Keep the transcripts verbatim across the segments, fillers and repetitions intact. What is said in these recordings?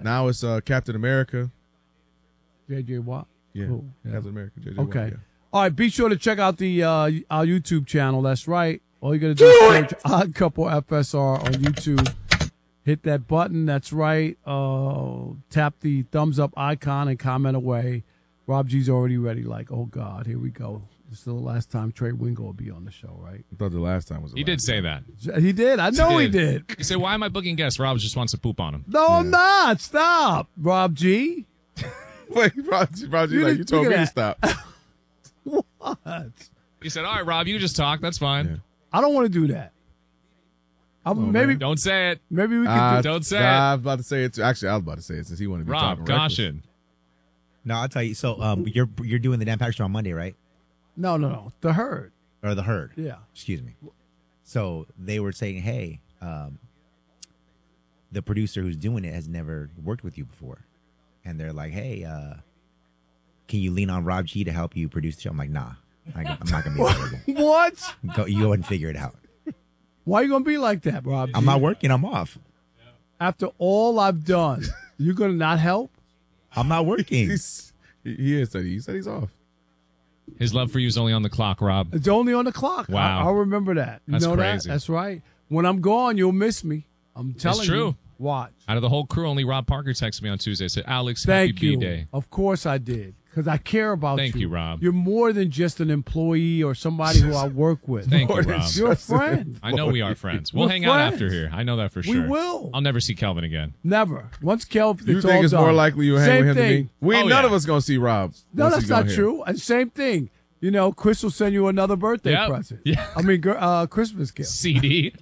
Now it's uh, Captain America. J J Watt? Yeah, Cool. Yeah. Captain America. J J Okay. Watt, yeah. All right, be sure to check out the uh, our YouTube channel. That's right. All you got to do is search Odd Couple F S R on YouTube. Hit that button. That's right. Uh, tap the thumbs up icon and comment away. Rob G's already ready. Like, oh, God, here we go. This is the last time Trey Wingo will be on the show, right? I thought the last time was the He last did say time. that. He did. I know he did. He said, why am I booking guests? Rob just wants to poop on him. No, I'm not. Stop, Rob G. Wait, Rob, Rob G, You like, didn't you told think me of to stop. What? He said, all right, Rob, you just talk. That's fine. Yeah. I don't want to do that. I, Oh, maybe man. Don't say it. maybe we could Uh, do Don't say nah, it. I was about to say it. Too. Actually, I was about to say it since he wanted to be Rob, talking reckless. caution. No, I'll tell you. So um, you're you're doing the Dan Patrick Show on Monday, right? No, no, no. The herd. Or the herd? Yeah. Excuse me. So they were saying, hey, um, the producer who's doing it has never worked with you before, and they're like, hey, uh, can you lean on Rob G to help you produce the show? I'm like, nah, I, I'm not gonna be available. What? Go, you go ahead and figure it out. Why are you going to be like that, Rob G? I'm not working. I'm off. After all I've done, you're going to not help? I'm not working. He's, he, he is. He said he's off. His love for you is only on the clock, Rob. It's only on the clock. Wow. I, I'll remember that. You That's know crazy. that? That's right. When I'm gone, you'll miss me. I'm telling true. you. Watch. Out of the whole crew, only Rob Parker texted me on Tuesday. Said, Alex, Thank happy you. B-Day. Of course I did. Because I care about Thank you. you, Rob. You're more than just an employee or somebody who I work with. Thank you, More than Rob. You're a friend. I know we are friends. We'll We're hang out friends. after here. I know that for We sure. will. I'll never see Kelvin again. Never. Once Kelvin, You it's think all it's done. more likely you'll hang Same with him thing. than me? We Oh, none yeah. of us gonna see Rob. No, once that's he go not here. true. And same thing. You know, Chris will send you another birthday Yep. present. Yeah. I mean, gir- uh, Christmas gift. C D.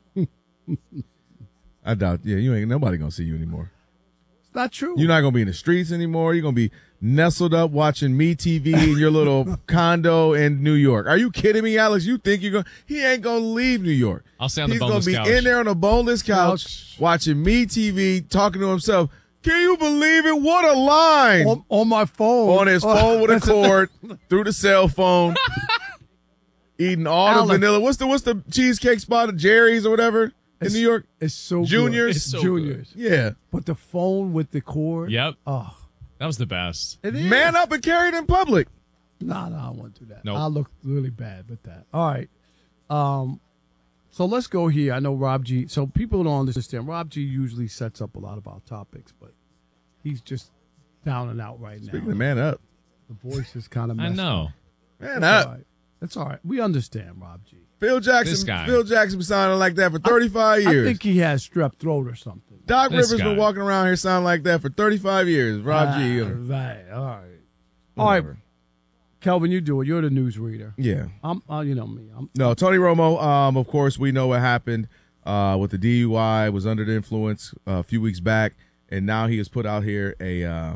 I doubt. Yeah, you ain't nobody gonna see you anymore. It's not true. You're not gonna be in the streets anymore. You're gonna be nestled up watching Me T V in your little condo in New York. Are you kidding me, Alex? You think you're gonna? He ain't gonna leave New York. I'll stay on the He's boneless gonna be couch. in there on a boneless couch, Couch. watching Me T V, talking to himself. Can you believe it? What a line on, on my phone. on his phone with a cord through the cell phone, eating all Alex. the vanilla. What's the what's the cheesecake spot at Jerry's or whatever in It's- New York? It's so Juniors? good. It's so Juniors. Yeah, But the phone with the cord. Yep. Oh, That was the best. it is. man up and carry it in public. No, no, I won't do that. Nope. I'll look really bad with that. All right. Um, so let's go here. I know Rob G. So people don't understand. Rob G usually sets up a lot of our topics, but he's just down and out right Speaking now. of man up, The voice is kind of I messed know. man Up. up. All right. That's all right. We understand, Rob G. Phil This Jackson. guy. Phil Jackson been sounding like that for thirty-five years. I think he has strep throat or something. Doc This Rivers guy. been walking around here sounding like that for thirty-five years. Rob G. Ah, uh, right. All right. All right. whatever. Kelvin, you do it. You're the news reader. Yeah. I'm, uh, you know me. I'm, No, Tony Romo, um, of course, we know what happened uh, with the D U I, was under the influence uh, a few weeks back, and now he has put out here a, uh,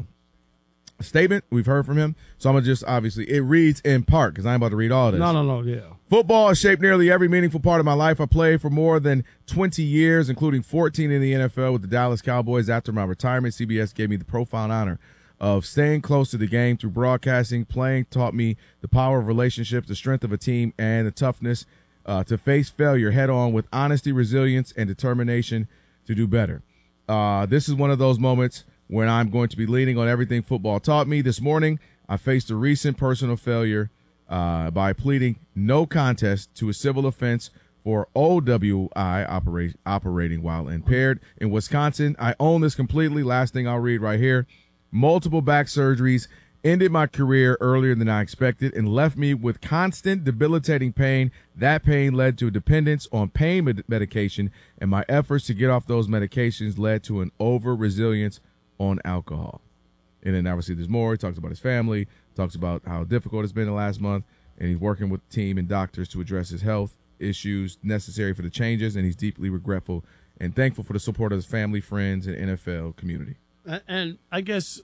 a statement. We've heard from him. So I'm going to just, obviously, it reads in part, because I'm about to read all this. no, no, no. Yeah. Football has shaped nearly every meaningful part of my life. I played for more than twenty years, including fourteen in the N F L with the Dallas Cowboys. After my retirement, C B S gave me the profound honor of staying close to the game through broadcasting. Playing taught me the power of relationships, the strength of a team, and the toughness uh, to face failure head on with honesty, resilience, and determination to do better. Uh, this is one of those moments when I'm going to be leaning on everything football taught me. This morning, I faced a recent personal failure uh, by pleading no contest to a civil offense for O W I operate, operating while impaired in Wisconsin. I own this completely. Last thing I'll read right here. Multiple back surgeries ended my career earlier than I expected and left me with constant debilitating pain. That pain led to a dependence on pain med- medication, and my efforts to get off those medications led to an over-resilience on alcohol. And then obviously there's more. He talks about his family, talks about how difficult it's been the last month, and he's working with the team and doctors to address his health issues necessary for the changes, and he's deeply regretful and thankful for the support of his family, friends, and N F L community. And, and I guess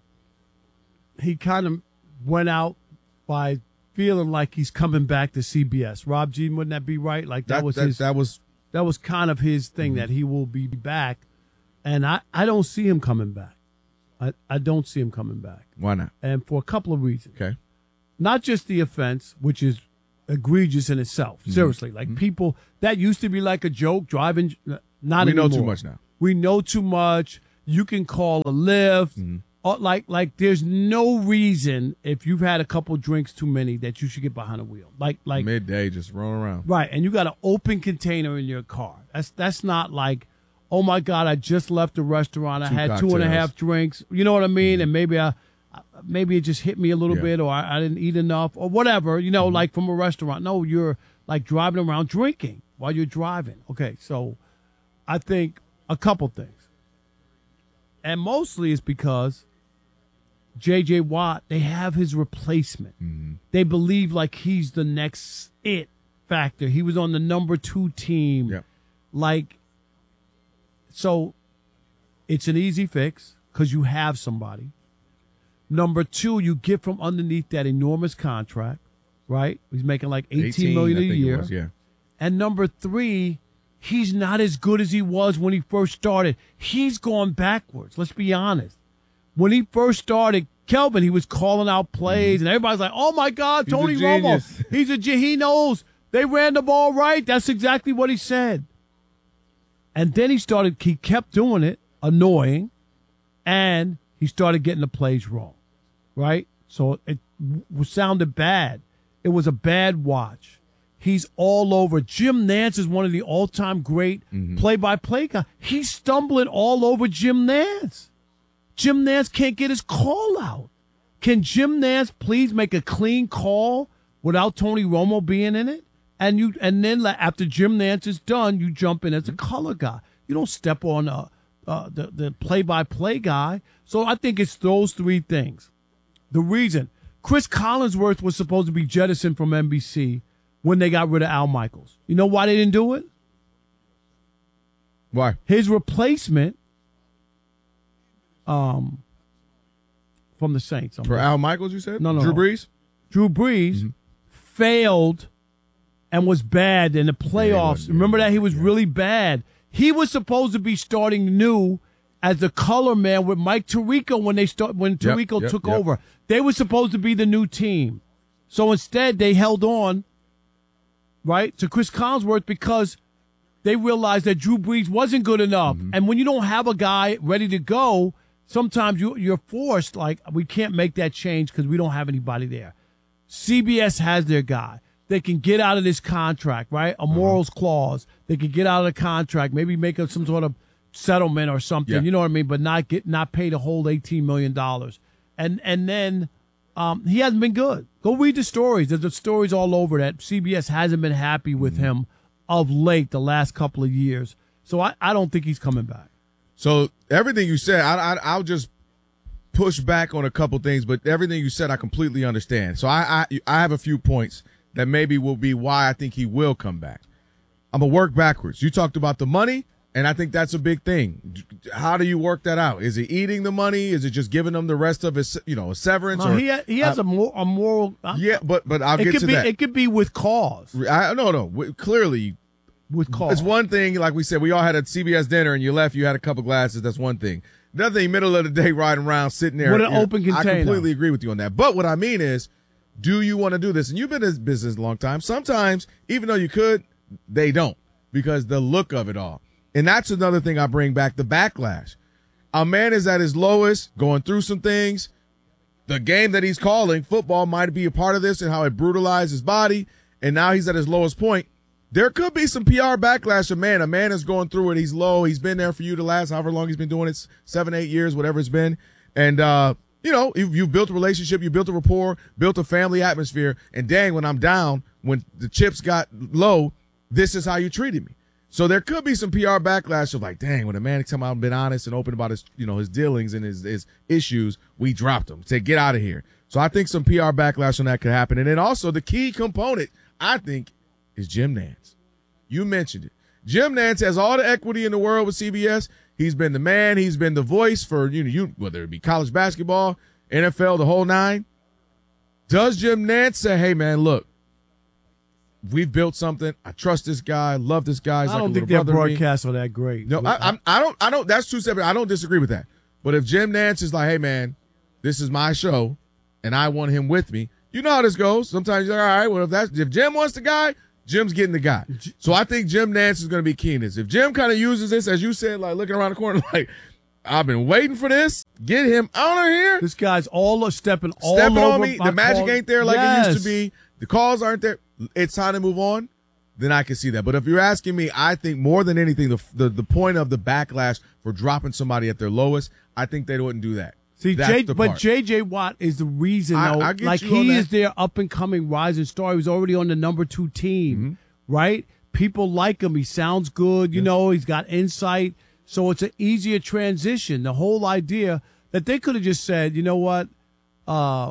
he kind of went out by feeling like he's coming back to C B S. Rob G, wouldn't that be right? Like that, That was that, his. that was that was kind of his thing, Mm-hmm. that he will be back, and I, I don't see him coming back. I, I don't see him coming back, why not? and for a couple of reasons. Okay. Not just the offense, which is egregious in itself. Mm-hmm. Seriously, like people that used to be like a joke driving. Not We know anymore. too much now. We know too much. You can call a lift. Mm-hmm. Or like, like, there's no reason if you've had a couple drinks too many that you should get behind the wheel. Like, like midday, just rolling around. right, and you got an open container in your car. That's that's not like, oh my God, I just left the restaurant. I Two had two and a cocktails. half drinks. You know what I mean? And maybe I, maybe it just hit me a little Yeah. bit, or I, I didn't eat enough, or whatever. You know, like from a restaurant. No, you're like driving around drinking while you're driving. Okay, so I think a couple things, and mostly it's because J J. Watt, they have his replacement. Mm-hmm. They believe like he's the next it factor. He was on the number two team. Yep. Like, so it's an easy fix because you have somebody. Number two, you get from underneath that enormous contract, right? He's making like eighteen million I a think it year. was, yeah. And number three, he's not as good as he was when he first started. He's gone backwards. Let's be honest. When he first started, Kelvin, he was calling out plays, and everybody's like, "Oh my God, He's a Tony Romo, genius." he's a ge- he knows they ran the ball right." That's exactly what he said. And then he started. He kept doing it, annoying, and he started getting the plays wrong, right? So it w- sounded bad. It was a bad watch. He's all over. Jim Nance is one of the all-time great play-by-play guys. He's stumbling all over Jim Nance. Jim Nance can't get his call out. Can Jim Nance please make a clean call without Tony Romo being in it? And you, and then like, after Jim Nance is done, you jump in as a color guy. You don't step on uh, uh, the the play-by-play guy. So I think it's those three things. The reason Chris Collinsworth was supposed to be jettisoned from N B C when they got rid of Al Michaels. You know why they didn't do it? Why? His replacement, um, from the Saints. I'm For Al Michaels, you said? No, no, Drew no. Brees? Drew Brees failed and was bad in the playoffs. wasn't- Remember that? He was really bad. He was supposed to be starting new as the color man with Mike Tirico when they start when Yep, Tirico yep, took yep. over. They were supposed to be the new team. So instead they held on, right, to Chris Collinsworth because they realized that Drew Brees wasn't good enough. Mm-hmm. And when you don't have a guy ready to go, sometimes you, you're forced, like, we can't make that change because we don't have anybody there. C B S has their guy. They can get out of this contract, right? A morals clause. They can get out of the contract, maybe make a, some sort of settlement or something, Yeah. you know what I mean? But not get not pay the whole eighteen million dollars. And and then um, he hasn't been good. Go read the stories. There's the stories all over that C B S hasn't been happy with Mm-hmm. him of late the last couple of years. So I, I don't think he's coming back. So everything you said, I, I, I'll just push back on a couple things, but everything you said, I completely understand. So I, I, I have a few points that maybe will be why I think he will come back. I'm gonna work backwards. You talked about the money, and I think that's a big thing. How do you work that out? Is it eating the money? Is it just giving them the rest of his, you know, a severance? No, or, he ha- he has uh, a more a moral. Uh, yeah, but but I'll it get could to be that. it could be with cause. I, no, no. w- Clearly, With cause. it's one thing, like we said, we all had a C B S dinner and you left, you had a couple glasses. That's one thing. Another thing, middle of the day, riding around, sitting there. With an you know, open I container. completely agree with you on that. But what I mean is, do you want to do this? And you've been in this business a long time. Sometimes, even though you could, they don't because the look of it all. And that's another thing I bring back, the backlash. A man is at his lowest, going through some things. The game that he's calling, football, might be a part of this and how it brutalized his body. And now he's at his lowest point. There could be some P R backlash. A man, a man is going through it. He's low. He's been there for you the last however long he's been doing it, seven, eight years, whatever it's been. And, uh, you know, you, you've built a relationship, you built a rapport, built a family atmosphere. And dang, when I'm down, when the chips got low, this is how you treated me. So there could be some P R backlash of like, dang, when a man come out and been honest and open about his, you know, his dealings and his, his issues, we dropped him. Say, get out of here. So I think some P R backlash on that could happen. And then also the key component, I think, is Jim Nance. You mentioned it. Jim Nance has all the equity in the world with C B S. He's been the man. He's been the voice for, you know, you whether it be college basketball, N F L, the whole nine. Does Jim Nance say, hey, man, look, we've built something. I trust this guy. Love this guy. He's I like don't a think little their brother to me. broadcasts are that great. No, I, I'm, I don't. I don't. That's two separate. I don't disagree with that. But if Jim Nance is like, "Hey, man, this is my show, and I want him with me," you know how this goes. Sometimes you're like, "All right, well, if that's if Jim wants the guy, Jim's getting the guy." So I think Jim Nance is going to be key in this. If Jim kind of uses this, as you said, like looking around the corner, like I've been waiting for this. Get him out of here. This guy's all stepping all Stepping over on me. my The magic call. ain't there like Yes. it used to be. The calls aren't there. It's time to move on. Then I can see that. But if you're asking me, I think more than anything, the the, the point of the backlash for dropping somebody at their lowest, I think they wouldn't do that. See, That's J, the but part. J J. Watt is the reason, I- though. I get like, you on he that. is their up-and-coming rising star. He was already on the number two team, Mm-hmm. right? People like him. He sounds good. You know, he's got insight. So it's an easier transition. The whole idea that they could have just said, you know what, uh,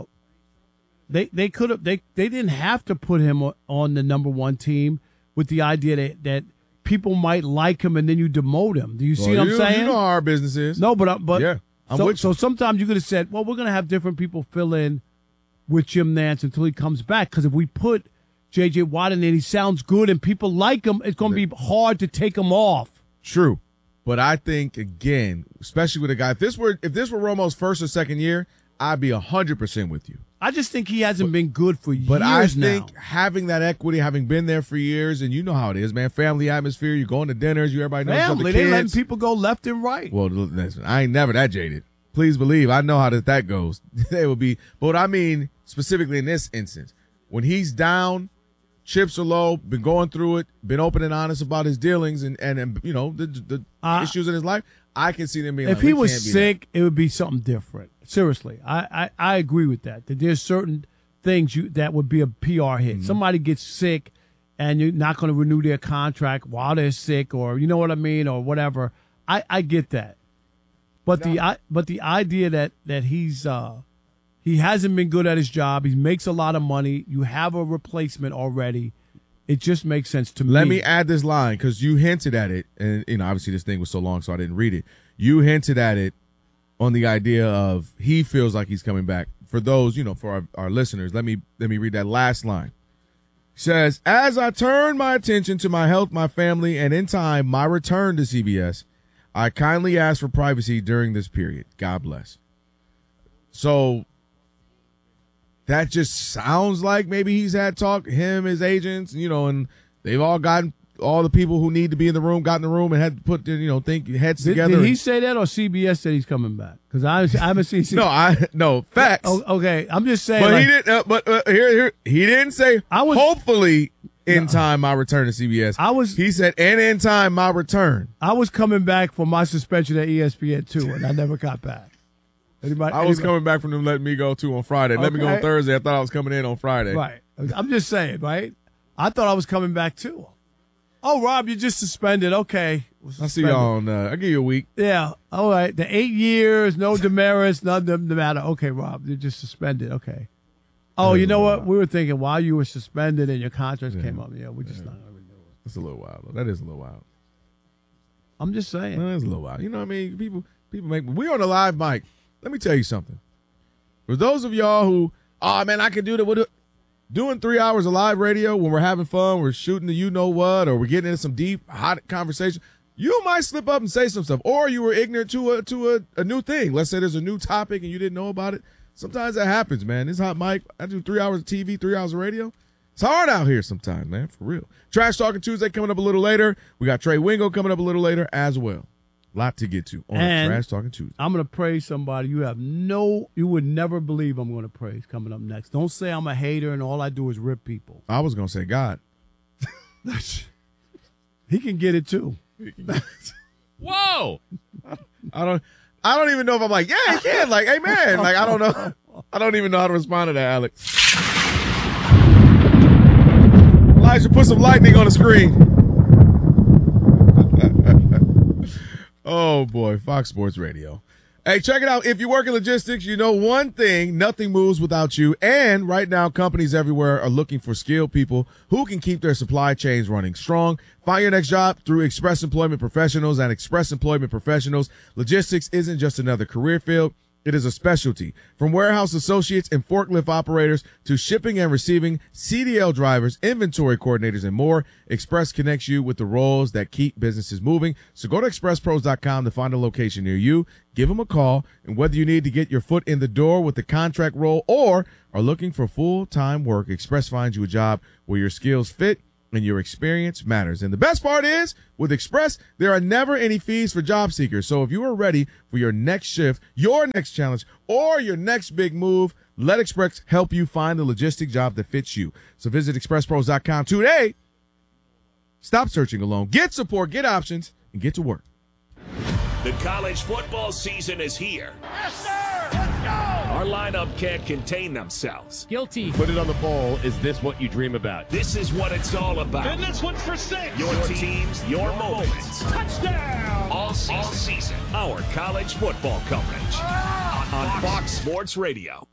they they could have they they didn't have to put him o- on the number one team with the idea that that people might like him and then you demote him. Do you see Well, what I'm you, saying? You know how our business is. No, but uh, but Yeah, I'm so, with you. so sometimes you could have said, well, we're going to have different people fill in with Jim Nance until he comes back. Because if we put J J. Watt in and he sounds good and people like him, it's going to be hard to take him off. True. But I think, again, especially with a guy, if this were if this were Romo's first or second year, I'd be one hundred percent with you. I just think he hasn't been good for But years I think now. having that equity, having been there for years, and you know how it is, man, family atmosphere, you going to dinners, you everybody knows each Family, other, they letting kids. people go left and right. Well, listen, I ain't never that jaded. Please believe I know how that, that goes. They would be, but I mean specifically in this instance, when he's down, chips are low, been going through it, been open and honest about his dealings and and, and you know the the Uh, issues in his life. I can see them being. If like, he we was can't be sick, it would be something different. Seriously, I, I, I agree with that. That there's certain things you that would be a P R hit. Mm-hmm. Somebody gets sick, and you're not going to renew their contract while they're sick, or you know what I mean, or whatever. I, I get that, but the I, but the idea that that he's uh he hasn't been good at his job. He makes a lot of money. You have a replacement already. It just makes sense to me. Let me add this line because you hinted at it, and you know obviously this thing was so long, so I didn't read it. You hinted at it on the idea of he feels like he's coming back. For those, you know, for our, our listeners, let me let me read that last line. It says, "As I turn my attention to my health, my family, and in time my return to C B S, I kindly ask for privacy during this period. God bless." So that just sounds like maybe he's had talk, him, his agents, you know, and they've all gotten all the people who need to be in the room, got in the room and had to put, their, you know, think heads Did, together. did he and- say that, or C B S said he's coming back? Because I, I haven't seen. no, I no facts. Oh, okay, I'm just saying. but like, he didn't. Uh, but uh, here, here, he didn't say. I was- hopefully in time my return to C B S. I was- He said, and in time my return. I was coming back from my suspension at E S P N too, and I never got back. Anybody? I was anybody- coming back from them letting me go too on Friday. Let me go on Okay. Thursday. I thought I was coming in on Friday. Right. I'm just saying, right? I thought I was coming back too. Oh, Rob, you just suspended. Okay. I'll see y'all on. Uh, I'll give you a week. Yeah. All right. The eight years, no demerits, nothing the matter. Okay, Rob, you're just suspended. Okay. Oh, That is you know a what? lot. We were thinking while you were suspended and your contract came up. Yeah, we're just not going to renew it. That's a little wild. Though. That is a little wild. I'm just saying. That is a little wild. You know what I mean? People, people make. We on the live mic. Let me tell you something. For those of y'all who, oh man, I can do that. What? Doing three hours of live radio when we're having fun, we're shooting the you know what, or we're getting into some deep, hot conversation. You might slip up and say some stuff, or you were ignorant to a to a, a new thing. Let's say there's a new topic and you didn't know about it. Sometimes that happens, man. This hot mic. I do three hours of T V, three hours of radio. It's hard out here sometimes, man, for real. Trash Talking Tuesday coming up a little later. We got Trey Wingo coming up a little later as well. Lot to get to on And- Trash Talking Tuesday. I'm going to praise somebody you have no, you would never believe I'm going to praise coming up next. Don't say I'm a hater and all I do is rip people. I was gonna say God. He can get it too. Whoa! I don't. I don't even know if I'm like, yeah, he can. Like, hey, man. Like, I don't know. I don't even know how to respond to that, Alex. Elijah, put some lightning on the screen. Oh, boy. Fox Sports Radio. Hey, check it out. If you work in logistics, you know one thing, nothing moves without you. And right now, companies everywhere are looking for skilled people who can keep their supply chains running strong. Find your next job through Express Employment Professionals. And Express Employment Professionals, logistics isn't just another career field. It is a specialty. From warehouse associates and forklift operators to shipping and receiving, C D L drivers, inventory coordinators, and more, Express connects you with the roles that keep businesses moving. So go to express pros dot com to find a location near you. Give them a call, and whether you need to get your foot in the door with the contract role or are looking for full-time work, Express finds you a job where your skills fit and your experience matters. And the best part is, with Express, there are never any fees for job seekers. So if you are ready for your next shift, your next challenge, or your next big move, let Express help you find the logistic job that fits you. So visit express pros dot com today. Stop searching alone. Get support, get options, and get to work. The college football season is here. Yes, sir! Let's go! Our lineup can't contain themselves. Guilty. Put it on the poll. Is this what you dream about? This is what it's all about. And this one's for six. Your teams, your, your moments. Touchdown! All season. All season. Our college football coverage on, on Fox Sports Radio.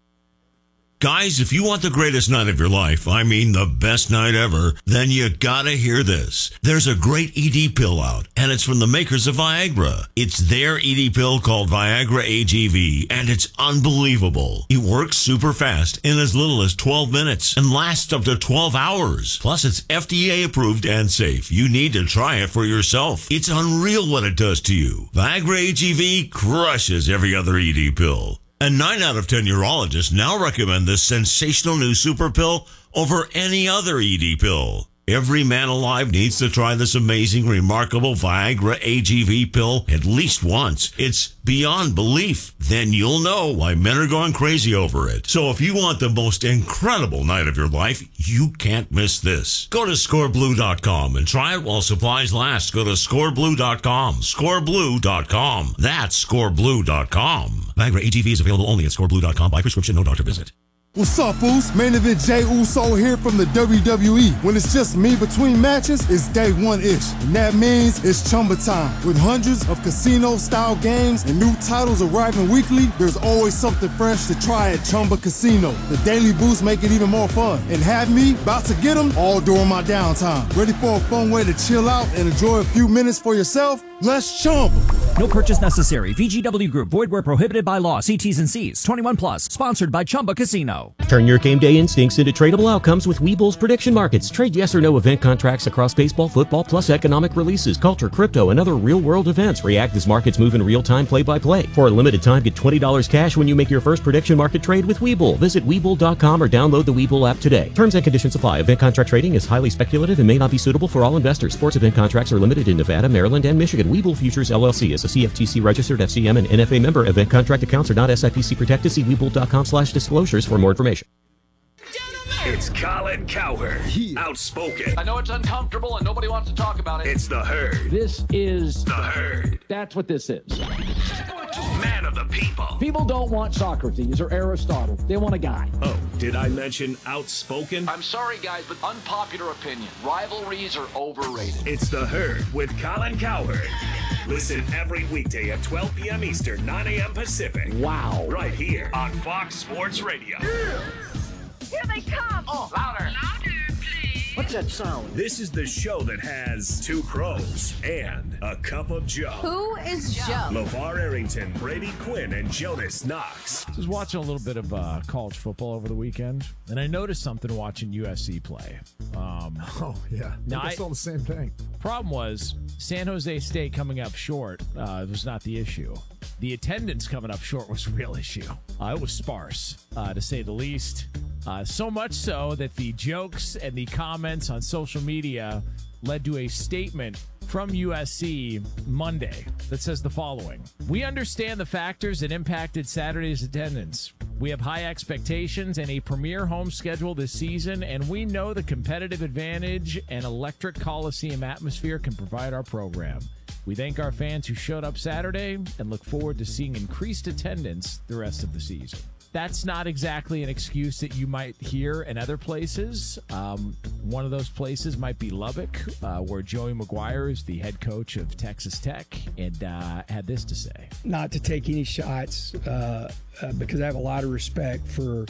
Guys, if you want the greatest night of your life, I mean the best night ever, then you gotta hear this. There's a great E D pill out, and it's from the makers of Viagra. It's their E D pill called Viagra A G V, and it's unbelievable. It works super fast in as little as twelve minutes and lasts up to twelve hours. Plus, it's F D A approved and safe. You need to try it for yourself. It's unreal what it does to you. Viagra A G V crushes every other E D pill. And nine out of ten urologists now recommend this sensational new super pill over any other E D pill. Every man alive needs to try this amazing, remarkable Viagra A G V pill at least once. It's beyond belief. Then you'll know why men are going crazy over it. So if you want the most incredible night of your life, you can't miss this. Go to score blue dot com and try it while supplies last. Go to score blue dot com. score blue dot com. That's score blue dot com. Viagra A G V is available only at score blue dot com by prescription, no doctor visit. What's up, Foos? Main event Jey Uso here from the W W E. When it's just me between matches, it's day one-ish. And that means it's Chumba time. With hundreds of casino-style games and new titles arriving weekly, there's always something fresh to try at Chumba Casino. The daily boosts make it even more fun. And have me about to get them all during my downtime. Ready for a fun way to chill out and enjoy a few minutes for yourself? Let's Chumba. No purchase necessary. V G W Group. Void where prohibited by law. See T's and C's. twenty-one plus. Sponsored by Chumba Casino. Turn your game day instincts into tradable outcomes with Webull's prediction markets. Trade yes or no event contracts across baseball, football, plus economic releases, culture, crypto, and other real-world events. React as markets move in real time, play-by-play. For a limited time, get twenty dollars cash when you make your first prediction market trade with Webull. Visit Webull dot com or download the Webull app today. Terms and conditions apply. Event contract trading is highly speculative and may not be suitable for all investors. Sports event contracts are limited in Nevada, Maryland, and Michigan. Webull Futures L L C is a C F T C registered F C M and N F A member. Event contract accounts are not S I P C protected. See Webull dot com slash disclosures for more information. It's Colin Cowherd, yeah. Outspoken. I know it's uncomfortable and nobody wants to talk about it. It's the Herd. This is the Herd. That's what this is. Man of the people. People don't want Socrates or Aristotle. They want a guy. Oh, did I mention outspoken? I'm sorry, guys, but unpopular opinion. Rivalries are overrated. It's the Herd with Colin Cowherd. Listen every weekday at twelve p.m. Eastern, nine a.m. Pacific. Wow. Right here on Fox Sports Radio. Yeah. Here they come! Oh, louder! Louder, please! What's that sound? This is the show that has two pros and a cup of Joe. Who is Joe? LeVar Arrington, Brady Quinn, and Jonas Knox. I was watching a little bit of uh, college football over the weekend, and I noticed something watching U S C play. Um, oh, yeah. Now I saw the same thing. Problem was, San Jose State coming up short uh, was not the issue. The attendance coming up short was a real issue. Uh, it was sparse, uh, to say the least. Uh, so much so that the jokes and the comments on social media led to a statement from U S C Monday that says the following. We understand the factors that impacted Saturday's attendance. We have high expectations and a premier home schedule this season, and we know the competitive advantage and electric Coliseum atmosphere can provide our program. We thank our fans who showed up Saturday and look forward to seeing increased attendance the rest of the season. That's not exactly an excuse that you might hear in other places. Um, one of those places might be Lubbock, uh, where Joey McGuire is the head coach of Texas Tech, and uh, had this to say. Not to take any shots, uh, uh, because I have a lot of respect for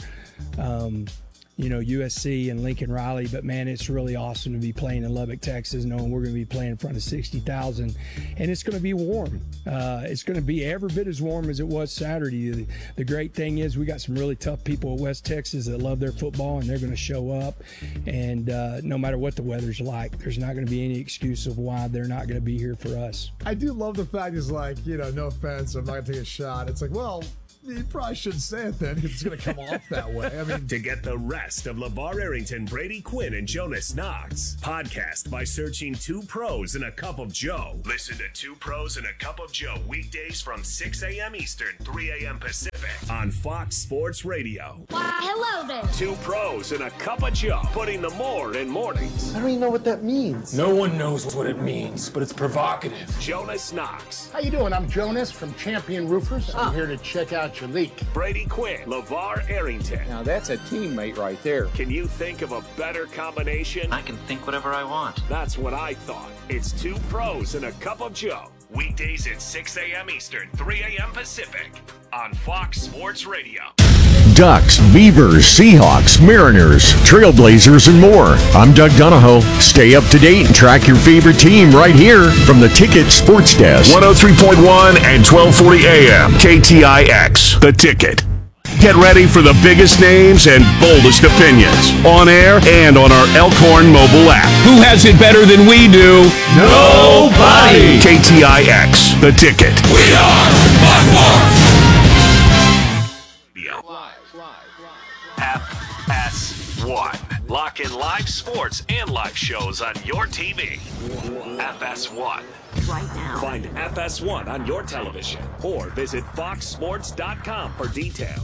um, you know, U S C and Lincoln Riley, but man, it's really awesome to be playing in Lubbock, Texas, knowing we're going to be playing in front of sixty thousand, and it's going to be warm. Uh, it's going to be every bit as warm as it was Saturday. The, the great thing is we got some really tough people at West Texas that love their football, and they're going to show up, and uh, no matter what the weather's like, there's not going to be any excuse of why they're not going to be here for us. I do love the fact is like, you know, no offense, I'm not going to take a shot. It's like, well, You probably shouldn't say it then because it's going to come off that way. I mean, to get the rest of LeVar Arrington, Brady Quinn, and Jonas Knox, podcast by searching Two Pros and a Cup of Joe. Listen to Two Pros and a Cup of Joe weekdays from six a.m. Eastern, three a.m. Pacific on Fox Sports Radio. Why, hello there. Two Pros and a Cup of Joe, putting the more in mornings. I don't even know what that means. No one knows what it means, but it's provocative. Jonas Knox. How you doing? I'm Jonas from Champion Roofers. I'm here to check out your leak. Brady Quinn, LeVar Arrington. Now that's a teammate right there. Can you think of a better combination? I can think whatever I want. That's what I thought. It's Two Pros and a Cup of Joe. Weekdays at six a.m. Eastern, three a.m. Pacific on Fox Sports Radio. Ducks, Beavers, Seahawks, Mariners, Trailblazers, and more. I'm Doug Donahoe. Stay up to date and track your favorite team right here from the Ticket Sports Desk. one oh three point one and twelve forty A M. K T I X, The Ticket. Get ready for the biggest names and boldest opinions on air and on our Elkhorn mobile app. Who has it better than we do? Nobody. K T I X, The Ticket. We are by far. F S one. Lock in live sports and live shows on your T V. F S one. Right now. Find F S one on your television or visit fox sports dot com for details.